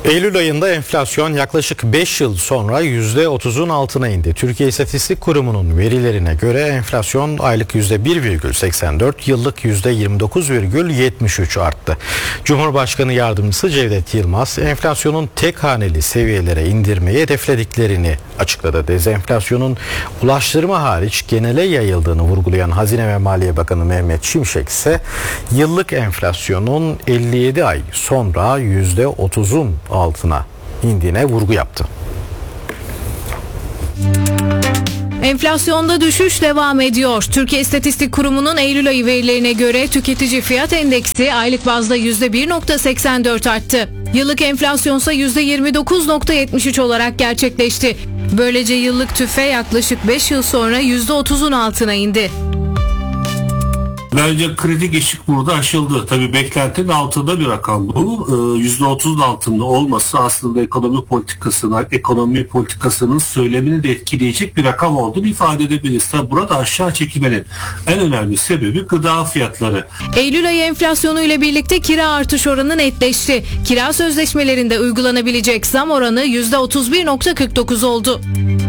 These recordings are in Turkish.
Eylül ayında enflasyon yaklaşık 5 yıl sonra %30'un altına indi. Türkiye İstatistik Kurumu'nun verilerine göre enflasyon aylık %1,84, yıllık %29,73 arttı. Cumhurbaşkanı Yardımcısı Cevdet Yılmaz, enflasyonun tek haneli seviyelere indirmeyi hedeflediklerini açıkladı. Dezenflasyonun ulaştırma hariç genele yayıldığını vurgulayan Hazine ve Maliye Bakanı Mehmet Şimşek ise yıllık enflasyonun 57 ay sonra %30'un altına indiğine vurgu yaptı. Enflasyonda düşüş devam ediyor. Türkiye İstatistik Kurumu'nun Eylül ayı verilerine göre tüketici fiyat endeksi aylık bazda %1,84 arttı. Yıllık enflasyonsa %29,73 olarak gerçekleşti. Böylece yıllık tüfe yaklaşık 5 yıl sonra %30'un altına indi. Bence kritik eşik burada aşıldı. Tabii beklentinin altında bir rakam bu. %30'un altında olması aslında ekonomi politikasının söylemini de etkileyecek bir rakam olduğunu ifade edebiliriz. Tabii burada aşağı çekilmenin en önemli sebebi gıda fiyatları. Eylül ayı enflasyonu ile birlikte kira artış oranı netleşti. Kira sözleşmelerinde uygulanabilecek zam oranı %31,49 oldu.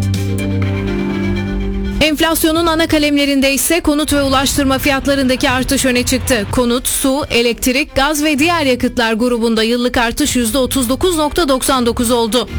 Enflasyonun ana kalemlerinde ise konut ve ulaştırma fiyatlarındaki artış öne çıktı. Konut, su, elektrik, gaz ve diğer yakıtlar grubunda yıllık artış %39,99 oldu.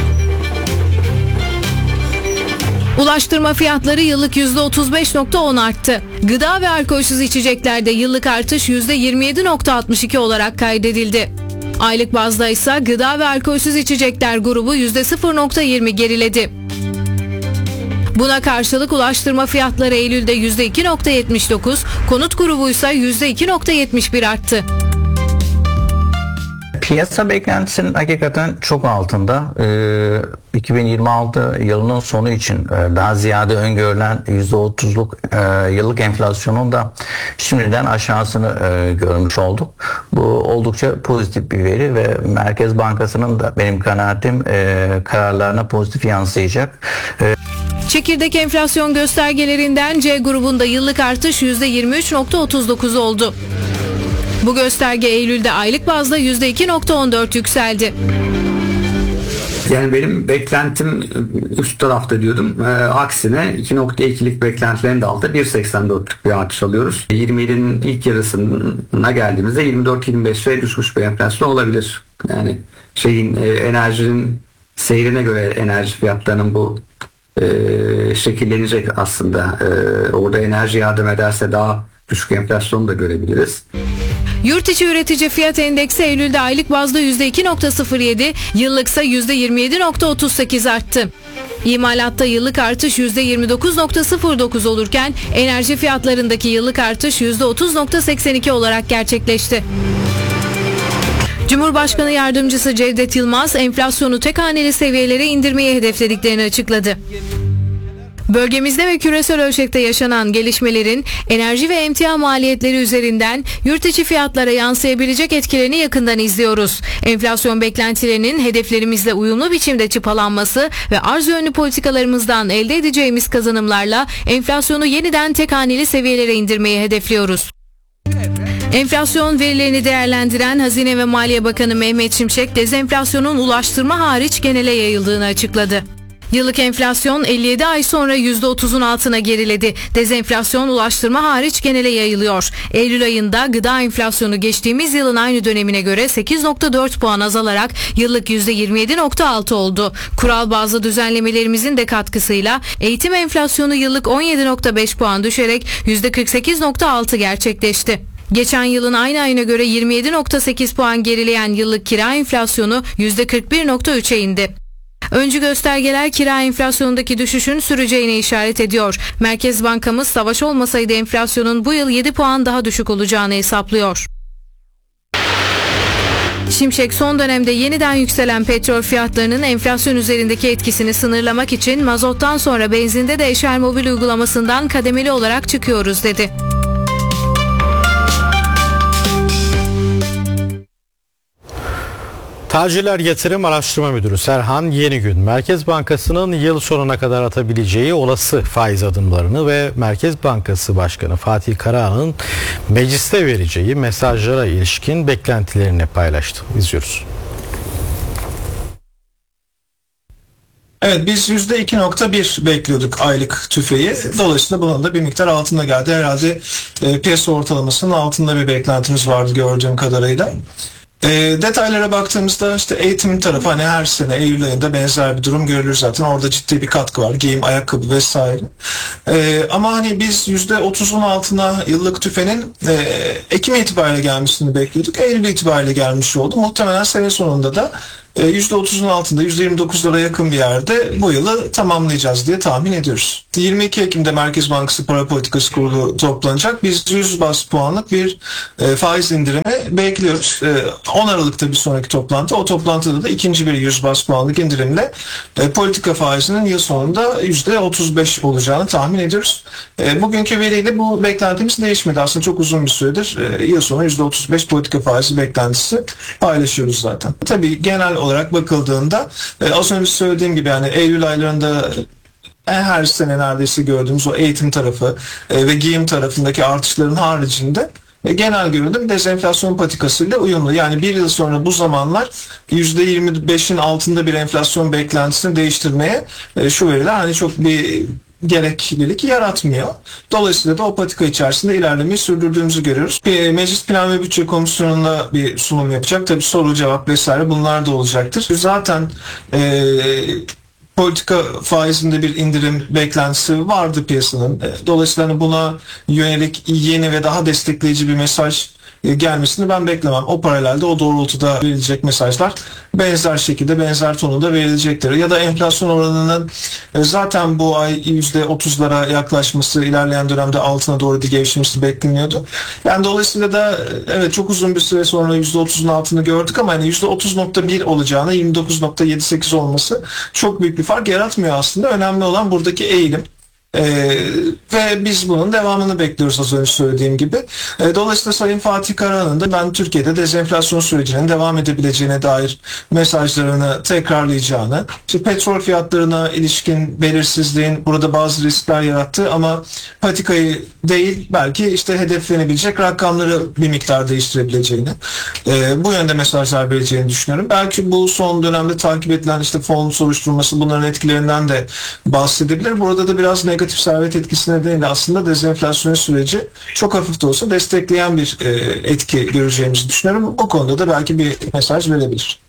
Ulaştırma fiyatları yıllık %35,10 arttı. Gıda ve alkolsüz içeceklerde yıllık artış %27,62 olarak kaydedildi. Aylık bazda ise gıda ve alkolsüz içecekler grubu %0,20 geriledi. Buna karşılık ulaştırma fiyatları Eylül'de %2,79, konut grubu ise %2,71 arttı. Piyasa beklentisinin hakikaten çok altında. 2026 yılının sonu için daha ziyade öngörülen %30'luk yıllık enflasyonun da şimdiden aşağısını görmüş olduk. Bu oldukça pozitif bir veri ve Merkez Bankası'nın da benim kanaatim kararlarına pozitif yansıyacak. Çekirdek enflasyon göstergelerinden C grubunda yıllık artış %23,39 oldu. Bu gösterge Eylül'de aylık bazda %2,14 yükseldi. Yani benim beklentim üst tarafta diyordum. Aksine 2,2'lik beklentilerin de altında 1,84'lük bir artış alıyoruz. 27'nin ilk yarısına geldiğimizde 24-25'e düşmüş bir enflasyon olabilir. Yani enerjinin seyrine göre enerji fiyatlarının bu şekillenecek aslında. Orada enerji yardım ederse daha düşük enflasyonu da görebiliriz. Yurt içi üretici fiyat endeksi Eylül'de aylık bazda %2,07, yıllıksa %27,38 arttı. İmalatta yıllık artış %29,09 olurken enerji fiyatlarındaki yıllık artış %30,82 olarak gerçekleşti. Cumhurbaşkanı Yardımcısı Cevdet Yılmaz enflasyonu tek haneli seviyelere indirmeyi hedeflediklerini açıkladı. Bölgemizde ve küresel ölçekte yaşanan gelişmelerin enerji ve emtia maliyetleri üzerinden yurt içi fiyatlara yansıyabilecek etkilerini yakından izliyoruz. Enflasyon beklentilerinin hedeflerimizle uyumlu biçimde çıpalanması ve arz yönlü politikalarımızdan elde edeceğimiz kazanımlarla enflasyonu yeniden tek haneli seviyelere indirmeyi hedefliyoruz. Enflasyon verilerini değerlendiren Hazine ve Maliye Bakanı Mehmet Şimşek, dezenflasyonun ulaştırma hariç genele yayıldığını açıkladı. Yıllık enflasyon 57 ay sonra %30'un altına geriledi. Dezenflasyon ulaştırma hariç genele yayılıyor. Eylül ayında gıda enflasyonu geçtiğimiz yılın aynı dönemine göre 8,4 puan azalarak yıllık %27,6 oldu. Kural bazlı düzenlemelerimizin de katkısıyla eğitim enflasyonu yıllık 17,5 puan düşerek %48,6 gerçekleşti. Geçen yılın aynı ayına göre 27,8 puan gerileyen yıllık kira enflasyonu %41,3'e indi. Öncü göstergeler kira enflasyonundaki düşüşün süreceğine işaret ediyor. Merkez Bankamız savaş olmasaydı enflasyonun bu yıl 7 puan daha düşük olacağını hesaplıyor. Şimşek son dönemde yeniden yükselen petrol fiyatlarının enflasyon üzerindeki etkisini sınırlamak için mazottan sonra benzinde de Eşel Mobil uygulamasından kademeli olarak çıkıyoruz dedi. Tacirler Yatırım Araştırma Müdürü Serhan Yenigün, Merkez Bankası'nın yıl sonuna kadar atabileceği olası faiz adımlarını ve Merkez Bankası Başkanı Fatih Karahan'ın mecliste vereceği mesajlara ilişkin beklentilerini paylaştı. İzliyoruz. Evet, biz %2.1 bekliyorduk aylık tüfeği. Dolayısıyla bunun da bir miktar altında geldi. Herhalde piyasa ortalamasının altında bir beklentimiz vardı gördüğüm kadarıyla. Detaylara baktığımızda işte eğitim tarafı hani her sene Eylül ayında benzer bir durum görülür zaten. Orada ciddi bir katkı var. Giyim, ayakkabı vesaire. Ama hani biz %30'un altına yıllık tüfenin Ekim itibariyle gelmesini bekliyorduk. Eylül itibariyle gelmiş oldu. Muhtemelen sene sonunda da %30'un altında %29'lara yakın bir yerde bu yılı tamamlayacağız diye tahmin ediyoruz. 22 Ekim'de Merkez Bankası Para Politikası Kurulu toplanacak. Biz 100 bas puanlık bir faiz indirimi bekliyoruz. 10 Aralık'ta bir sonraki toplantı. O toplantıda da ikinci bir 100 bas puanlık indirimle politika faizinin yıl sonunda %35 olacağını tahmin ediyoruz. Bugünkü veriyle bu beklentimiz değişmedi. Aslında çok uzun bir süredir yıl sonu %35 politika faizi beklentisi paylaşıyoruz zaten. Tabii genel olarak bakıldığında az önce söylediğim gibi yani Eylül aylarında her sene neredeyse gördüğümüz o eğitim tarafı ve giyim tarafındaki artışların haricinde genel görünüm dezenflasyon patikasıyla uyumlu. Yani bir yıl sonra bu zamanlar %25'in altında bir enflasyon beklentisini değiştirmeye şu veriler hani çok bir gereklilik yaratmıyor. Dolayısıyla da o patika içerisinde ilerlemeyi sürdürdüğümüzü görüyoruz. Meclis Plan ve Bütçe Komisyonu'nda bir sunum yapacak. Tabii soru cevap vesaire bunlar da olacaktır. Zaten politika faizinde bir indirim beklentisi vardı piyasanın. Dolayısıyla buna yönelik yeni ve daha destekleyici bir mesaj gelmesini ben beklemem. O paralelde o doğrultuda verilecek mesajlar benzer şekilde benzer tonunda verilecektir. Ya da enflasyon oranının zaten bu ay %30'lara yaklaşması, ilerleyen dönemde altına doğru gevşemesi bekleniyordu. Yani dolayısıyla da evet çok uzun bir süre sonra %30'un altını gördük ama yani %30.1 olacağına 29.78 olması çok büyük bir fark yaratmıyor aslında. Önemli olan buradaki eğilim. Ve biz bunun devamını bekliyoruz az önce söylediğim gibi. Dolayısıyla Sayın Fatih Karahan'ın da ben Türkiye'de dezenflasyon sürecinin devam edebileceğine dair mesajlarını tekrarlayacağını, işte petrol fiyatlarına ilişkin belirsizliğin burada bazı riskler yarattığı ama patikayı değil belki işte hedeflenebilecek rakamları bir miktar değiştirebileceğini, bu yönde mesajlar vereceğini düşünüyorum. Belki bu son dönemde takip edilen işte fon soruşturması bunların etkilerinden de bahsedebilir. Burada da biraz negatif servet etkisi nedeniyle aslında dezenflasyon süreci çok hafif de olsa destekleyen bir etki göreceğimizi düşünüyorum. O konuda da belki bir mesaj verebilir.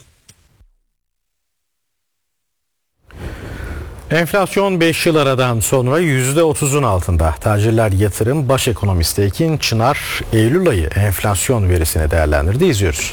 Enflasyon 5 yıl aradan sonra %30'un altında. Tacirler Yatırım Baş Ekonomisti Ekin Çınar Eylül ayı enflasyon verisini değerlendirdi. İzliyoruz.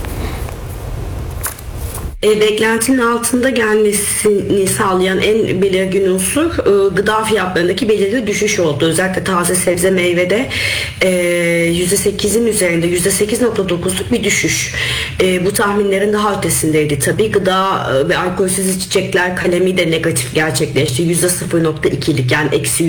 Beklentinin altında gelmesini sağlayan en belirgin unsur gıda fiyatlarındaki belirli düşüş oldu. Özellikle taze sebze meyvede %8'in üzerinde %8.9'luk bir düşüş. Bu tahminlerin daha ötesindeydi tabii. Gıda ve alkolsüz içecekler kalemi de negatif gerçekleşti. %0.2'lik yani eksi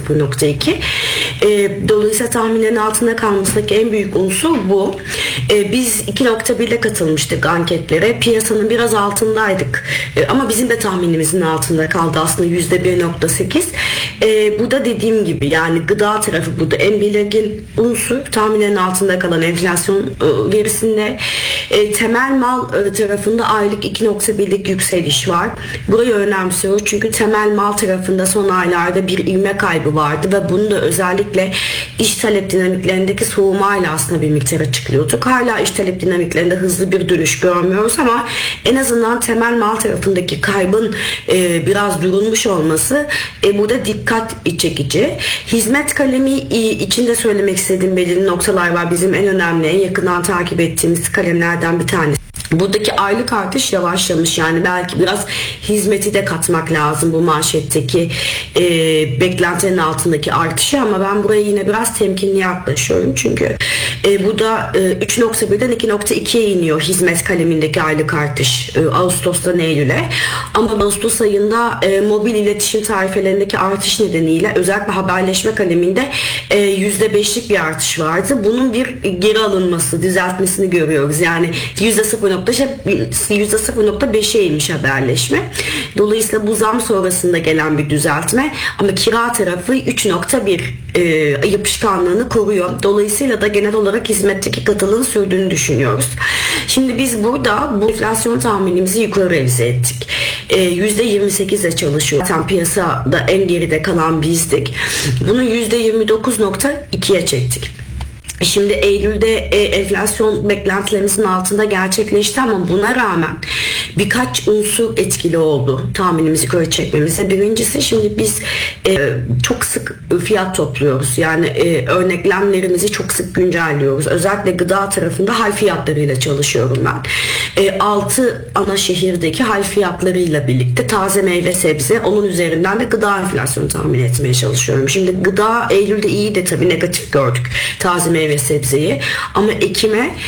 %0.2. Dolayısıyla tahminlerin altında kalmasındaki en büyük unsur bu. Biz 2.1 ile katılmıştık anketlere. Piyasanın biraz altındaydık. Ama bizim de tahminimizin altında kaldı aslında %1.8. Bu da dediğim gibi yani gıda tarafı burada en belirgin unsur. Tahminlerin altında kalan enflasyon verisinde temel mal tarafında aylık 2.1'lik yükseliş var. Burayı önemsiyoruz çünkü temel mal tarafında son aylarda bir ivme kaybı vardı ve bunu da özellikle iş talep dinamiklerindeki soğumayla aslında bir miktar açıklıyorduk. Hala iş talep dinamiklerinde hızlı bir dönüş görmüyoruz ama en azından temel mal tarafındaki kaybın biraz durulmuş olması burada dikkat çekici. Hizmet kalemi içinde söylemek istediğim belirli noktalar var. Bizim en önemli, en yakından takip ettiğimiz kalemlerden bir tanesi. Buradaki aylık artış yavaşlamış yani belki biraz hizmeti de katmak lazım bu manşetteki beklentinin altındaki artışı ama ben buraya yine biraz temkinli yaklaşıyorum çünkü burada 3.1'den 2.2'ye iniyor hizmet kalemindeki aylık artış Ağustos'tan Eylül'e ama Ağustos ayında mobil iletişim tarifelerindeki artış nedeniyle özellikle haberleşme kaleminde %5'lik bir artış vardı. Bunun bir geri alınması, düzeltmesini görüyoruz. Yani %0.2 %0.5'e inmiş haberleşme. Dolayısıyla bu zam sonrasında gelen bir düzeltme ama kira tarafı 3.1 yapışkanlığını koruyor. Dolayısıyla da genel olarak hizmetteki katılığın sürdüğünü düşünüyoruz. Şimdi biz burada bu enflasyon tahminimizi yukarı revize ettik. %28 ile çalışıyor. Zaten piyasada en geride kalan bizdik. Bunu %29.2'ye çektik. Şimdi Eylül'de enflasyon beklentilerimizin altında gerçekleşti ama buna rağmen birkaç unsur etkili oldu tahminimizi yukarı çekmemize. Birincisi, şimdi biz çok sık fiyat topluyoruz. Yani örneklemlerimizi çok sık güncelliyoruz. Özellikle gıda tarafında hal fiyatlarıyla çalışıyorum ben. 6 ana şehirdeki hal fiyatlarıyla birlikte taze meyve sebze, onun üzerinden de gıda enflasyonu tahmin etmeye çalışıyorum. Şimdi gıda Eylül'de iyi de tabii negatif gördük taze meyve sebzeyi ama Ekim'e